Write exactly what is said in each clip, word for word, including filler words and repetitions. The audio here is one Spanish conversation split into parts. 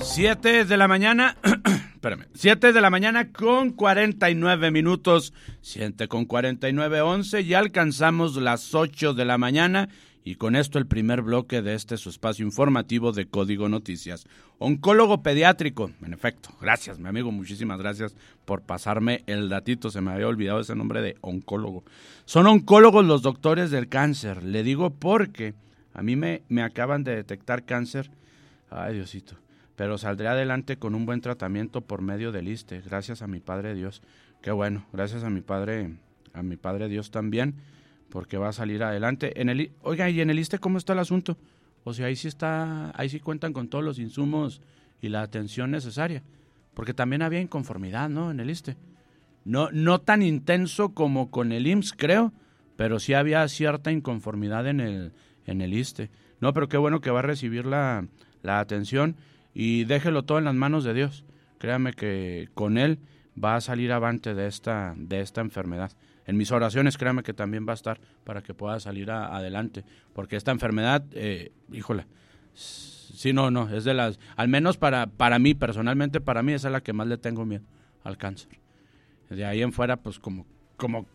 Siete de la mañana, espérame, siete de la mañana con cuarenta y nueve minutos, siete con cuarenta y nueve, once, ya alcanzamos las ocho de la mañana y con esto el primer bloque de este su espacio informativo de Código Noticias. Oncólogo pediátrico, en efecto, gracias mi amigo, muchísimas gracias por pasarme el datito, se me había olvidado ese nombre de oncólogo. Son oncólogos los doctores del cáncer, le digo porque a mí me, me acaban de detectar cáncer, ay Diosito. Pero saldré adelante con un buen tratamiento por medio del ISSSTE, gracias a mi Padre Dios. Qué bueno, gracias a mi Padre, a mi Padre Dios también, porque va a salir adelante. En el, oiga, ¿y en el ISSSTE cómo está el asunto? O sea, ahí sí está, ahí sí cuentan con todos los insumos y la atención necesaria, porque también había inconformidad, ¿no? En el ISSSTE. No, no tan intenso como con el I M S S, creo, pero sí había cierta inconformidad en el, en el ISSSTE. No, pero qué bueno que va a recibir la, la atención. Y déjelo todo en las manos de Dios. Créame que con Él va a salir avante de esta, de esta enfermedad. En mis oraciones, créame que también va a estar para que pueda salir a, adelante. Porque esta enfermedad, eh, híjole, sí, no, no, es de las, al menos para, para mí, personalmente para mí, esa es la que más le tengo miedo, al cáncer. De ahí en fuera, pues como, como,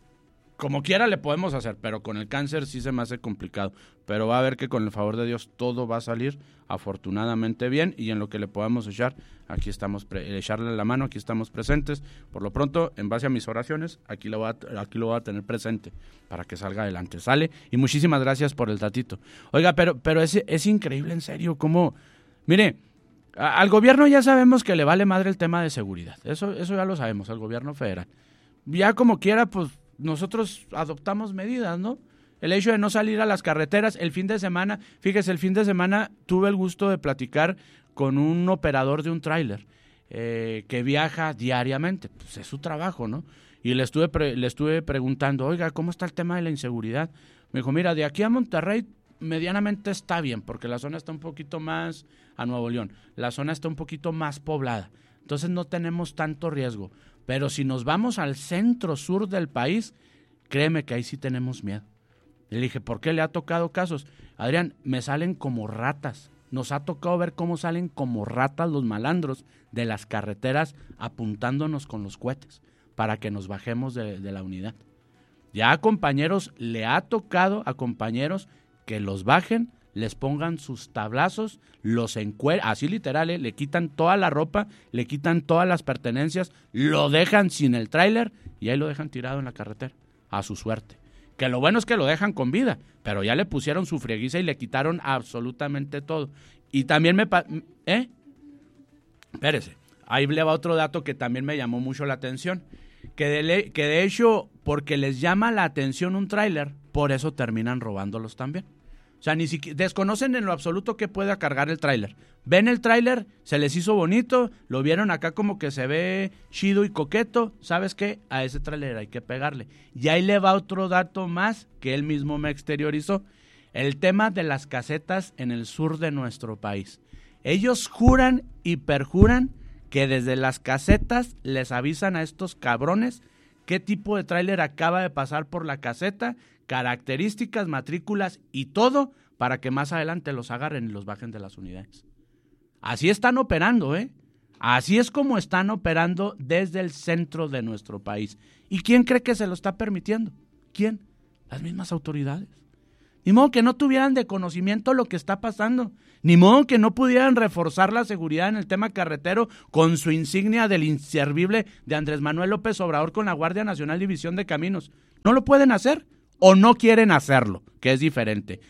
como quiera le podemos hacer, pero con el cáncer sí se me hace complicado. Pero va a ver que con el favor de Dios todo va a salir afortunadamente bien y en lo que le podamos echar, aquí estamos, pre- echarle la mano, aquí estamos presentes. Por lo pronto, en base a mis oraciones, aquí lo voy a, aquí lo voy a tener presente para que salga adelante. ¿Sale? Y muchísimas gracias por el datito. Oiga, pero, pero es, es increíble, en serio, cómo... Mire, a, al gobierno ya sabemos que le vale madre el tema de seguridad. Eso, eso ya lo sabemos, al gobierno federal. Ya como quiera, pues... nosotros adoptamos medidas, ¿no? El hecho de no salir a las carreteras, el fin de semana, fíjese, el fin de semana tuve el gusto de platicar con un operador de un tráiler eh, que viaja diariamente, pues es su trabajo, ¿no? Y le estuve, pre- le estuve preguntando, oiga, ¿cómo está el tema de la inseguridad? Me dijo, mira, de aquí a Monterrey medianamente está bien, porque la zona está un poquito más, a Nuevo León, la zona está un poquito más poblada, entonces no tenemos tanto riesgo. Pero si nos vamos al centro sur del país, créeme que ahí sí tenemos miedo. Le dije, ¿por qué le ha tocado casos? Adrián, me salen como ratas. Nos ha tocado ver cómo salen como ratas los malandros de las carreteras apuntándonos con los cohetes para que nos bajemos de, de la unidad. Ya a compañeros le ha tocado a compañeros que los bajen, les pongan sus tablazos, los encueran, así literal, ¿eh? Le quitan toda la ropa, le quitan todas las pertenencias, lo dejan sin el tráiler y ahí lo dejan tirado en la carretera, a su suerte. Que lo bueno es que lo dejan con vida, pero ya le pusieron su frieguiza y le quitaron absolutamente todo. Y también me... Pa- ¿Eh? Espérese, ahí le va otro dato que también me llamó mucho la atención. Que de, le- que de hecho, porque les llama la atención un tráiler, por eso terminan robándolos también. O sea, ni siquiera desconocen en lo absoluto que pueda cargar el tráiler. Ven el tráiler, se les hizo bonito, lo vieron acá como que se ve chido y coqueto. ¿Sabes qué? A ese tráiler hay que pegarle. Y ahí le va otro dato más que él mismo me exteriorizó. El tema de las casetas en el sur de nuestro país. Ellos juran y perjuran que desde las casetas les avisan a estos cabrones qué tipo de tráiler acaba de pasar por la caseta, características, matrículas y todo para que más adelante los agarren y los bajen de las unidades. Así están operando, ¿eh? Así es como están operando desde el centro de nuestro país. ¿Y quién cree que se lo está permitiendo? ¿Quién? Las mismas autoridades. Ni modo que no tuvieran de conocimiento lo que está pasando. Ni modo que no pudieran reforzar la seguridad en el tema carretero con su insignia del inservible de Andrés Manuel López Obrador con la Guardia Nacional División de Caminos. ¿No lo pueden hacer? ¿O no quieren hacerlo? Que es diferente.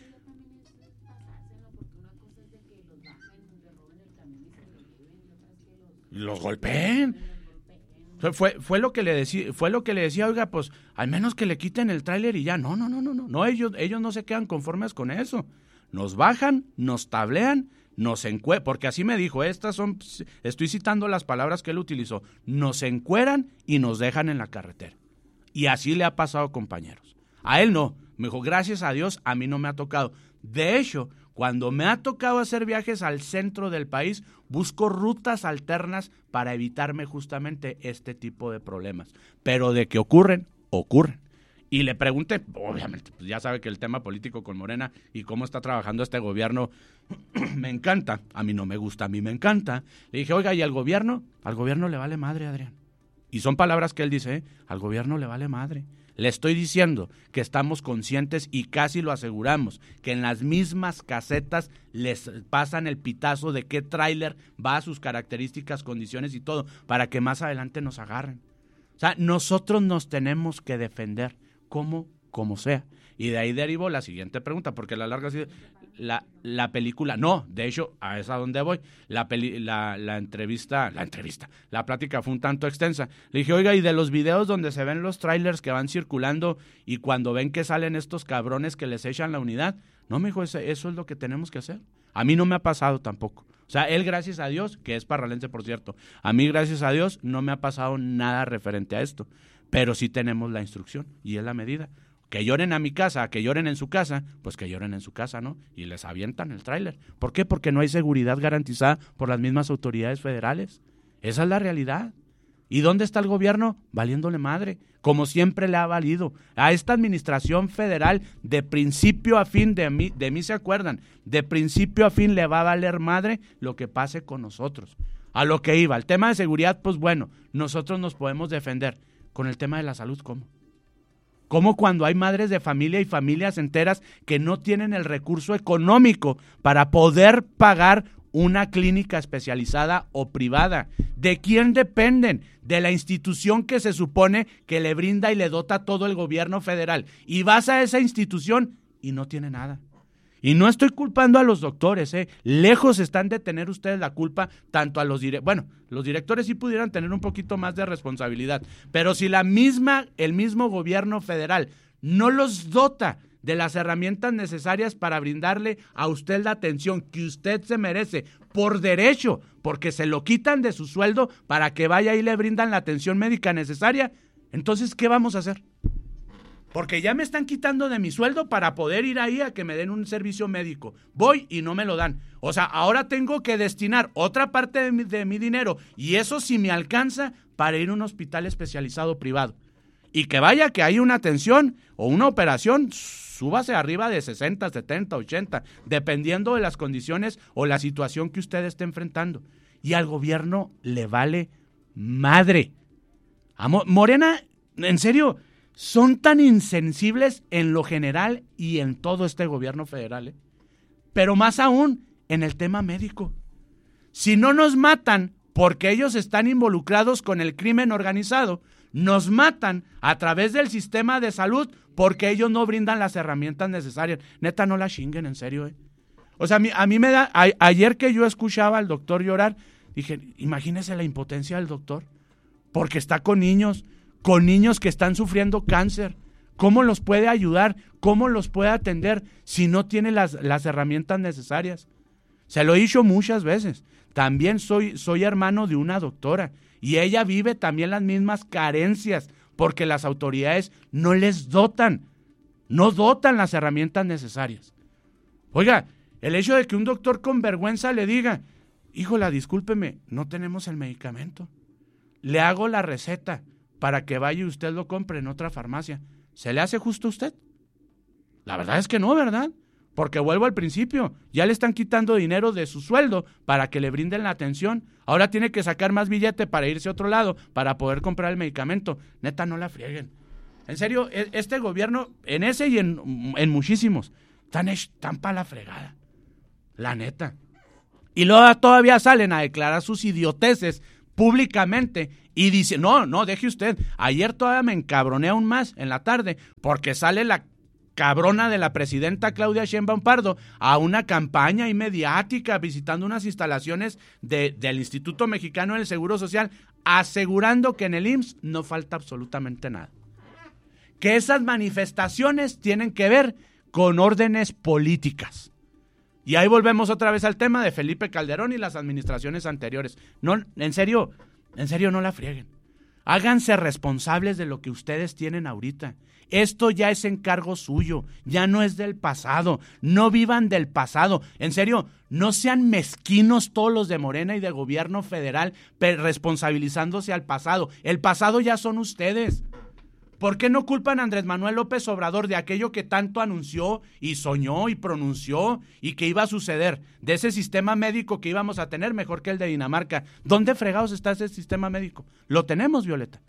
Los golpeen. Fue, fue lo que le decía, fue lo que le decía, oiga, pues al menos que le quiten el tráiler y ya. No, no, no, no, no, no, ellos, ellos no se quedan conformes con eso. Nos bajan, nos tablean, nos encueran, porque así me dijo, estas son, estoy citando las palabras que él utilizó, nos encueran y nos dejan en la carretera. Y así le ha pasado, compañeros. A él no, me dijo, gracias a Dios, a mí no me ha tocado. De hecho, cuando me ha tocado hacer viajes al centro del país, busco rutas alternas para evitarme justamente este tipo de problemas. Pero de que ocurren, ocurren. y le pregunté, obviamente, pues ya sabe que el tema político con Morena y cómo está trabajando este gobierno me encanta, a mí no me gusta, a mí me encanta. Le dije, oiga, ¿y al gobierno? Al gobierno le vale madre, Adrián. Y son palabras que él dice, ¿eh? Al gobierno le vale madre. Le estoy diciendo que estamos conscientes y casi lo aseguramos, que en las mismas casetas les pasan el pitazo de qué tráiler va a sus características, condiciones y todo, para que más adelante nos agarren. O sea, nosotros nos tenemos que defender, como, como sea. Y de ahí derivó la siguiente pregunta, porque la larga sido la, la película, no, de hecho, a esa donde voy, la, peli, la, la entrevista, la entrevista, la plática fue un tanto extensa. Le dije, oiga, y de los videos donde se ven los trailers que van circulando y cuando ven que salen estos cabrones que les echan la unidad, no, me dijo, eso es lo que tenemos que hacer. A mí no me ha pasado tampoco. O sea, él, gracias a Dios, que es parralense, por cierto, a mí, gracias a Dios, no me ha pasado nada referente a esto, pero sí tenemos la instrucción y es la medida. Que lloren a mi casa, que lloren en su casa, pues que lloren en su casa, ¿no? Y les avientan el tráiler. ¿Por qué? Porque no hay seguridad garantizada por las mismas autoridades federales. Esa es la realidad. ¿Y dónde está el gobierno? Valiéndole madre, como siempre le ha valido. A esta administración federal, de principio a fin, de mí, de mí se acuerdan, de principio a fin le va a valer madre lo que pase con nosotros. A lo que iba, el tema de seguridad, pues bueno, nosotros nos podemos defender. Con el tema de la salud, ¿cómo? Como cuando hay madres de familia y familias enteras que no tienen el recurso económico para poder pagar una clínica especializada o privada. ¿De quién dependen? De la institución que se supone que le brinda y le dota todo el gobierno federal. Y vas a esa institución y no tiene nada. Y no estoy culpando a los doctores, ¿eh? Lejos están de tener ustedes la culpa, tanto a los directores, bueno, los directores sí pudieran tener un poquito más de responsabilidad, pero si la misma, el mismo gobierno federal no los dota de las herramientas necesarias para brindarle a usted la atención que usted se merece por derecho, porque se lo quitan de su sueldo para que vaya y le brindan la atención médica necesaria, entonces, ¿qué vamos a hacer? Porque ya me están quitando de mi sueldo para poder ir ahí a que me den un servicio médico. Voy y no me lo dan. O sea, ahora tengo que destinar otra parte de mi, de mi dinero, y eso sí me alcanza para ir a un hospital especializado privado. Y que vaya que hay una atención o una operación, súbase arriba de sesenta, setenta, ochenta, dependiendo de las condiciones o la situación que usted esté enfrentando. Y al gobierno le vale madre. Amo, Morena, en serio, son tan insensibles en lo general y en todo este gobierno federal, ¿eh? Pero más aún en el tema médico. Si no nos matan porque ellos están involucrados con el crimen organizado, nos matan a través del sistema de salud porque ellos no brindan las herramientas necesarias. Neta, no la chinguen, en serio, ¿eh? O sea, a mí, a mí me da, a, ayer que yo escuchaba al doctor llorar, dije, imagínese la impotencia del doctor, porque está con niños, con niños que están sufriendo cáncer. ¿Cómo los puede ayudar? ¿Cómo los puede atender si no tiene las, las herramientas necesarias? Se lo he dicho muchas veces. También soy, soy hermano de una doctora y ella vive también las mismas carencias porque las autoridades no les dotan, no dotan las herramientas necesarias. Oiga, el hecho de que un doctor con vergüenza le diga, híjola, discúlpeme, no tenemos el medicamento. Le hago la receta para que vaya y usted lo compre en otra farmacia. ¿Se le hace justo a usted? La verdad es que no, ¿verdad? Porque vuelvo al principio, ya le están quitando dinero de su sueldo para que le brinden la atención. Ahora tiene que sacar más billete para irse a otro lado para poder comprar el medicamento. Neta, no la frieguen. En serio, este gobierno, en ese y en, en muchísimos, están, están para la fregada. La neta. Y luego todavía salen a declarar sus idioteces públicamente y dice, no, no, deje usted, ayer todavía me encabroné aún más en la tarde porque sale la cabrona de la presidenta Claudia Sheinbaum Pardo a una campaña y mediática visitando unas instalaciones de, del Instituto Mexicano del Seguro Social, asegurando que en el I M S S no falta absolutamente nada. Que esas manifestaciones tienen que ver con órdenes políticas. Y ahí volvemos otra vez al tema de Felipe Calderón y las administraciones anteriores. No, en serio, en serio no la frieguen. Háganse responsables de lo que ustedes tienen ahorita. Esto ya es encargo suyo, ya no es del pasado. No vivan del pasado. En serio, no sean mezquinos todos los de Morena y de gobierno federal responsabilizándose al pasado. El pasado ya son ustedes. ¿Por qué no culpan a Andrés Manuel López Obrador de aquello que tanto anunció y soñó y pronunció y que iba a suceder? De ese sistema médico que íbamos a tener mejor que el de Dinamarca. ¿Dónde fregados está ese sistema médico? Lo tenemos, Violeta.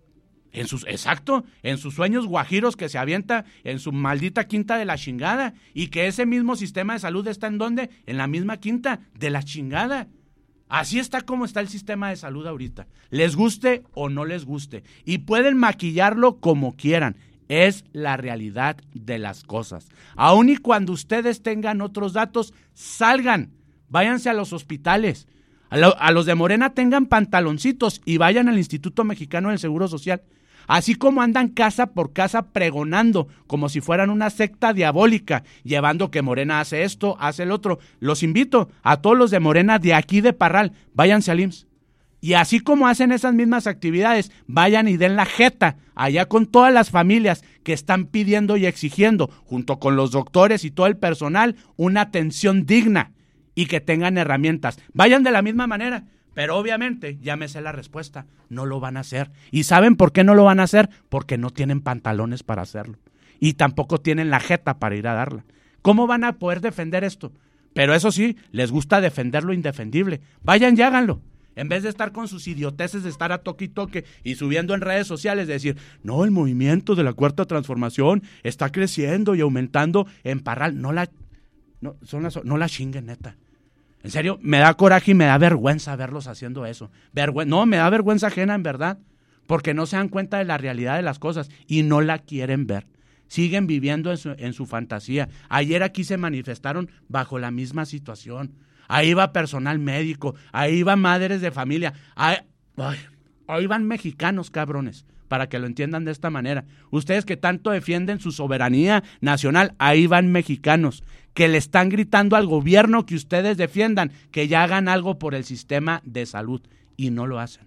En sus, exacto, en sus sueños guajiros que se avienta en su maldita quinta de la chingada. Y que ese mismo sistema de salud está en ¿dónde? En la misma quinta de la chingada. Así está como está el sistema de salud ahorita. Les guste o no les guste. Y pueden maquillarlo como quieran. Es la realidad de las cosas. Aun y cuando ustedes tengan otros datos, salgan. Váyanse a los hospitales. A, lo, a los de Morena tengan pantaloncitos y vayan al Instituto Mexicano del Seguro Social. Así como andan casa por casa pregonando como si fueran una secta diabólica, llevando que Morena hace esto, hace el otro. Los invito a todos los de Morena de aquí de Parral, váyanse al I M S S. Y así como hacen esas mismas actividades, vayan y den la jeta allá con todas las familias que están pidiendo y exigiendo, junto con los doctores y todo el personal, una atención digna y que tengan herramientas. Vayan de la misma manera. Pero obviamente, ya me sé la respuesta, no lo van a hacer. ¿Y saben por qué no lo van a hacer? Porque no tienen pantalones para hacerlo. Y tampoco tienen la jeta para ir a darla. ¿Cómo van a poder defender esto? Pero eso sí, les gusta defender lo indefendible. Vayan y háganlo. En vez de estar con sus idioteces de estar a toque y toque y subiendo en redes sociales, de decir, no, el movimiento de la Cuarta Transformación está creciendo y aumentando en Parral. No la, no, son las, no la chinguen, neta. En serio, me da coraje y me da vergüenza verlos haciendo eso. Vergüen- no, me da vergüenza ajena, en verdad, porque no se dan cuenta de la realidad de las cosas y no la quieren ver. Siguen viviendo en su, en su fantasía. Ayer aquí se manifestaron bajo la misma situación. Ahí va personal médico, ahí van madres de familia, ahí, ay, ahí van mexicanos, cabrones, para que lo entiendan de esta manera. Ustedes que tanto defienden su soberanía nacional, ahí van mexicanos que le están gritando al gobierno que ustedes defiendan, que ya hagan algo por el sistema de salud, y no lo hacen.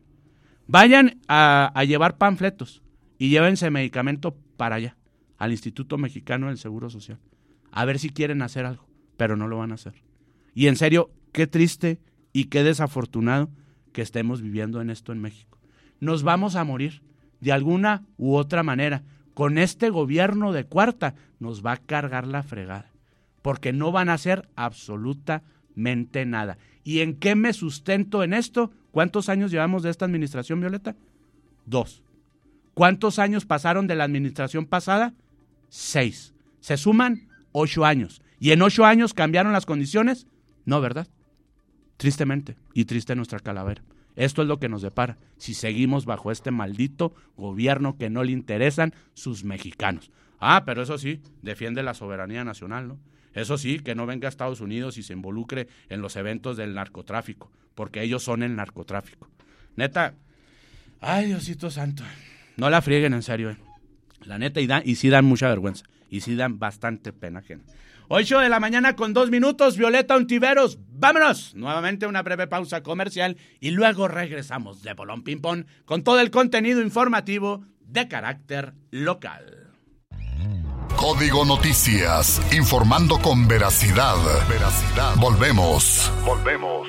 Vayan a, a llevar panfletos y llévense medicamento para allá, al Instituto Mexicano del Seguro Social, a ver si quieren hacer algo, pero no lo van a hacer. Y en serio, qué triste y qué desafortunado que estemos viviendo en esto en México. Nos vamos a morir de alguna u otra manera. Con este gobierno de cuarta nos va a cargar la fregada, porque no van a hacer absolutamente nada. ¿Y en qué me sustento en esto? ¿Cuántos años llevamos de esta administración, Violeta? Dos. ¿Cuántos años pasaron de la administración pasada? Seis. ¿Se suman? Ocho años. ¿Y en ocho años cambiaron las condiciones? No, ¿verdad? Tristemente, y triste nuestra calavera. Esto es lo que nos depara si seguimos bajo este maldito gobierno que no le interesan sus mexicanos. Ah, pero eso sí, defiende la soberanía nacional, ¿no? Eso sí, que no venga a Estados Unidos y se involucre en los eventos del narcotráfico, porque ellos son el narcotráfico. Neta, ay, Diosito santo, no la frieguen en serio, eh. La neta, y, da, y sí dan mucha vergüenza, y sí dan bastante pena ajena. ocho de la mañana con dos minutos, Violeta Ontiveros, vámonos, nuevamente una breve pausa comercial y luego regresamos de Bolón Ping Pong con todo el contenido informativo de carácter local. Código Noticias, informando con veracidad. Veracidad. Volvemos. Volvemos.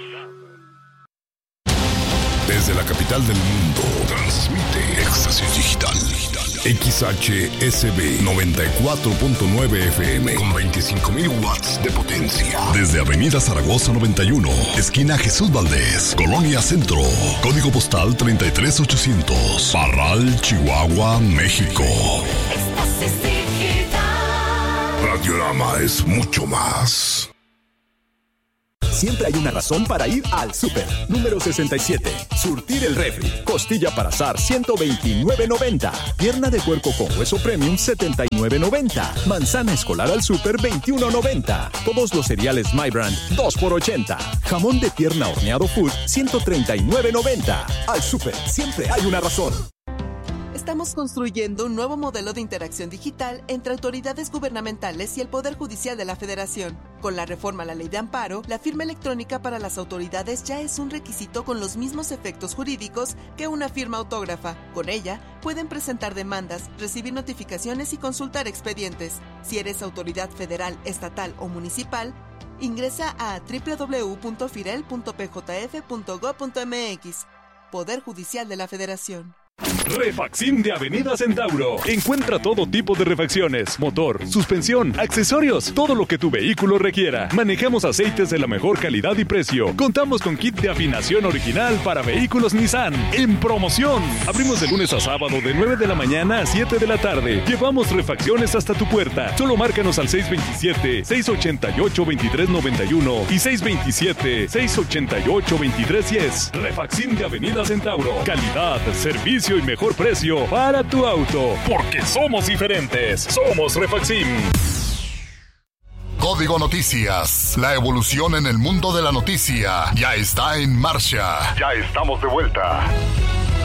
Desde la capital del mundo, transmite Éxtasis Digital. X H S B noventa y cuatro punto nueve F M con veinticinco mil watts de potencia. Desde Avenida Zaragoza noventa y uno, esquina Jesús Valdés, Colonia Centro. Código postal treinta y tres ochocientos. Parral, Chihuahua, México. Éxtasis Digital. Radiorama es mucho más. Siempre hay una razón para ir al súper. Número sesenta y siete. Surtir el refri. Costilla para asar ciento veintinueve noventa. Pierna de puerco con hueso premium setenta y nueve noventa. Manzana escolar al súper veintiuno noventa. Todos los cereales My Brand dos por ochenta. Jamón de pierna horneado Food ciento treinta y nueve noventa. Al súper siempre hay una razón. Estamos construyendo un nuevo modelo de interacción digital entre autoridades gubernamentales y el Poder Judicial de la Federación. Con la reforma a la Ley de Amparo, la firma electrónica para las autoridades ya es un requisito con los mismos efectos jurídicos que una firma autógrafa. Con ella, pueden presentar demandas, recibir notificaciones y consultar expedientes. Si eres autoridad federal, estatal o municipal, ingresa a doble u doble u doble u punto firel punto p j f punto gob punto m x. Poder Judicial de la Federación. Refacción de Avenida Centauro. Encuentra todo tipo de refacciones, motor, suspensión, accesorios, todo lo que tu vehículo requiera. Manejamos aceites de la mejor calidad y precio. Contamos con kit de afinación original para vehículos Nissan en promoción. Abrimos de lunes a sábado de nueve de la mañana a siete de la tarde. Llevamos refacciones hasta tu puerta. Solo márcanos al seis dos siete, seis ocho ocho, dos tres nueve uno y seis dos siete, seis ocho ocho, dos tres uno cero. Refacción de Avenida Centauro. Calidad, servicio y mejor precio para tu auto, porque somos diferentes. Somos Refacsim. Código Noticias. La evolución en el mundo de la noticia ya está en marcha. Ya estamos de vuelta.